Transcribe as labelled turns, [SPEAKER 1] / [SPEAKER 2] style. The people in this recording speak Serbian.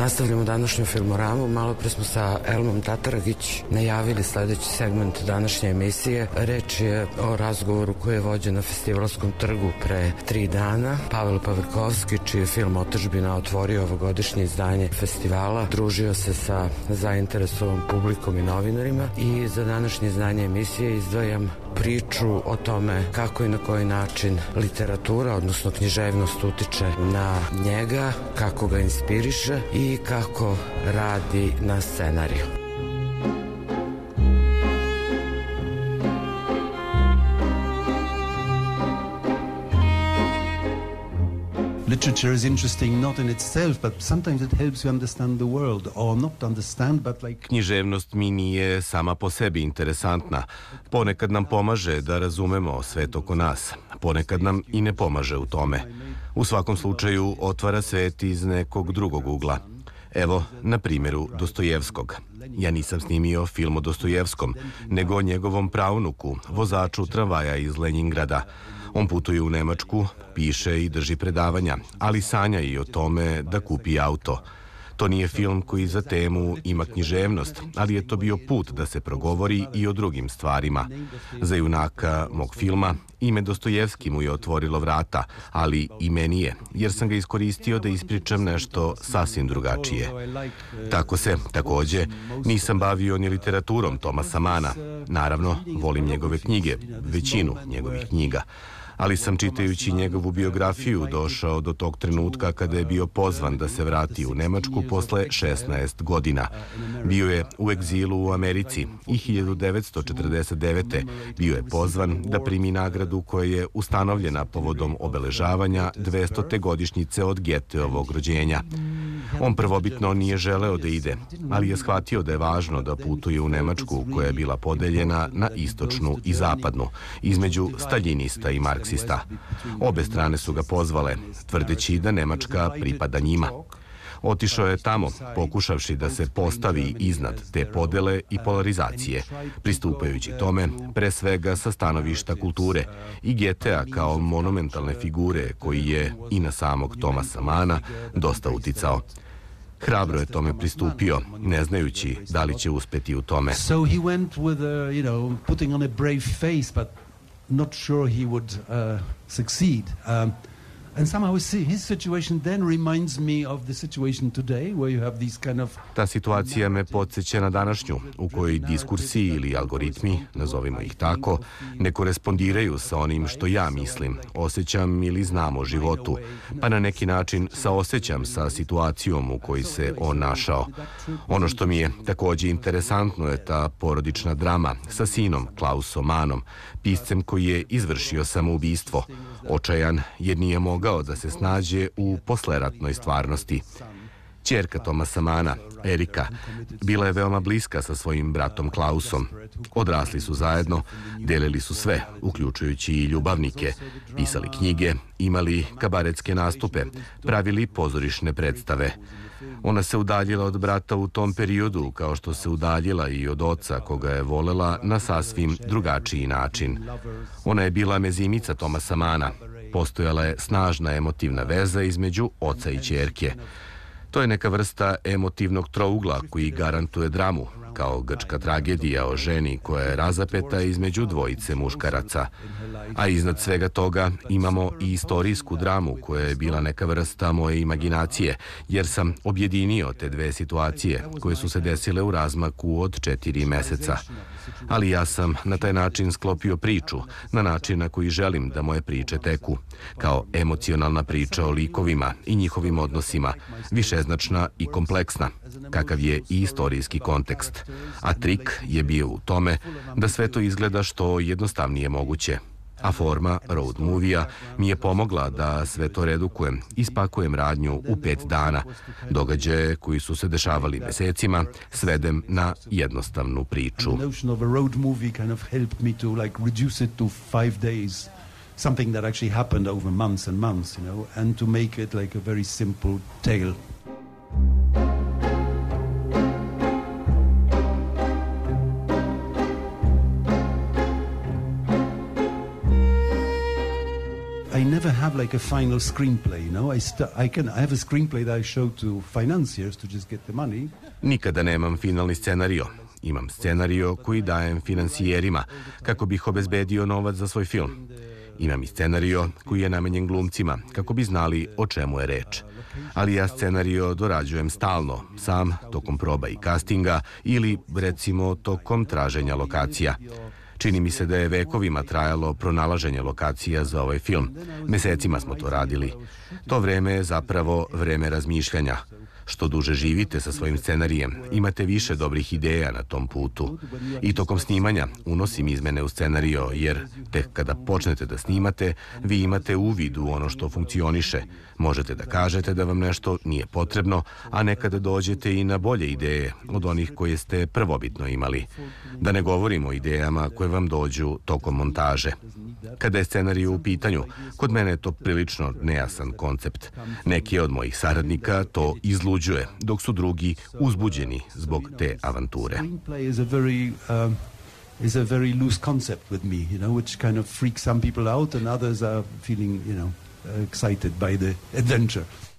[SPEAKER 1] Nastavljamo današnju filmoramu. Malo pre smo sa Elmom Tataragić najavili sledeći segment današnje emisije. Reč je o razgovoru koji je vođen na Festivalskom trgu pre 3 dana. Pavel Pavrkovski, čiji je film Otadžbina otvorio ovogodišnje izdanje festivala, družio se sa zainteresovanom publikom i novinarima i za današnje izdanje emisije izdvajam priču o tome kako i na koji način literatura, odnosno književnost utiče na njega, kako ga inspiriše i kako radi na scenariju.
[SPEAKER 2] Literature is interesting not in itself, but sometimes it helps you understand the world, or not understand, but like...
[SPEAKER 3] Književnost mi nije sama po sebi interesantna. Ponekad nam pomaže da razumemo svet oko nas. Ponekad nam i ne pomaže u tome. U svakom slučaju otvara svet iz nekog drugog ugla. Evo, na primjeru Dostojevskog. Ja nisam snimio film o Dostojevskom, nego o njegovom praunuku, vozaču tramvaja iz Lenjingrada. On putuje u Nemačku, piše i drži predavanja, ali sanja i o tome da kupi auto. To nije film koji za temu ima književnost, ali je to bio put da se progovori i o drugim stvarima. Za junaka mog filma ime Dostojevski mu je otvorilo vrata, ali i meni je, jer sam ga iskoristio da ispričam nešto sasvim drugačije. Tako se, takođe, nisam bavio ni literaturom Tomasa Mana. Naravno, volim njegove knjige, većinu njegovih knjiga. Ali sam čitajući njegovu biografiju došao do tog trenutka kada je bio pozvan da se vrati u Nemačku posle 16 godina. Bio je u egzilu u Americi i 1949. bio je pozvan da primi nagradu koja je ustanovljena povodom obeležavanja 200. godišnjice od Goetheovog rođenja. On prvobitno nije želeo da ide, ali je shvatio da je važno da putuje u Nemačku koja je bila podeljena na istočnu i zapadnu, između staljinista i marksista. Obe strane su ga pozvale, tvrdeći da Nemačka pripada njima. Otišao je tamo, pokušavši da se postavi iznad te podele i polarizacije, pristupajući tome pre svega sa stanovišta kulture i Goethea kao monumentalne figure koji je i na samog Tomasa Mana dosta uticao. Hrabro je tome pristupio, ne znajući da li će uspeti u tome.
[SPEAKER 2] So he went with putting on a brave face, but not sure he would succeed. And somehow his situation then reminds me of the situation today where you have these kind of...
[SPEAKER 3] Ta situacija me podsjeća na današnju, u kojoj diskursi ili algoritmi, nazovimo ih tako, ne korespondiraju sa onim što ja mislim, osjećam ili znam o životu, pa na neki način saosećam sa situacijom u kojoj se on našao. Ono što mi je takođe interesantno je ta porodična drama sa sinom Klausom Manom, piscem koji je izvršio samoubistvo, očajan jer nije mogao da se snađe u posleratnoj stvarnosti. Ćerka Tomasa Mana, Erika, bila je veoma bliska sa svojim bratom Klausom. Odrasli su zajedno, delili su sve, uključujući i ljubavnike, pisali knjige, imali kabaretske nastupe, pravili pozorišne predstave. Ona se udaljila od brata u tom periodu, kao što se udaljila i od oca koga je volela na sasvim drugačiji način. Ona je bila mezimica Tomasa Mana. Postojala je snažna emotivna veza između oca i ćerke. To je neka vrsta emotivnog trougla koji garantuje dramu, kao grčka tragedija o ženi koja je razapeta između dvojice muškaraca. A iznad svega toga imamo i istorijsku dramu koja je bila neka vrsta moje imaginacije, jer sam objedinio te dve situacije koje su se desile u razmaku od 4 meseca. Ali ja sam na taj način sklopio priču, na način na koji želim da moje priče teku, kao emocionalna priča o likovima i njihovim odnosima, višeznačna i kompleksna, kakav je i istorijski kontekst. A trik je bio u tome da sve to izgleda što jednostavnije moguće. A forma road movie-a mi je pomogla da sve to redukujem i spakujem radnju u 5 dana. Događaje koji su se dešavali mesecima svedem na jednostavnu priču.
[SPEAKER 2] Something that actually happened over months and months, and to make it like a very simple tale. I never have have like a final screenplay, I have a screenplay that I show to financiers to just get the money.
[SPEAKER 3] Nikada nemam finalni scenario. Imam scenario koji dajem finansijerima kako bih obezbedio novac za svoj film. Imam i scenario koji je namenjen glumcima kako bi znali o čemu je reč. Ali ja scenario dorađujem stalno, sam, tokom proba i castinga ili, recimo, tokom traženja lokacija. Čini mi se da je vekovima trajalo pronalaženje lokacija za ovaj film. Mesecima smo to radili. To vreme je zapravo vreme razmišljanja. Što duže živite sa svojim scenarijem, imate više dobrih ideja na tom putu. I tokom snimanja unosim izmene u scenario, jer tek kada počnete da snimate, vi imate uvid u ono što funkcioniše. Možete da kažete da vam nešto nije potrebno, a nekada dođete i na bolje ideje od onih koje ste prvobitno imali. Da ne govorimo o idejama koje vam dođu tokom montaže. Kada je scenarij u pitanju, kod mene je to prilično nejasan koncept. Neki od mojih saradnika to izluđuje, dok su drugi uzbuđeni zbog te avanture.
[SPEAKER 2] Is a very loose concept with me, which kind of freaks some people out and others are feeling, excited by the adventure.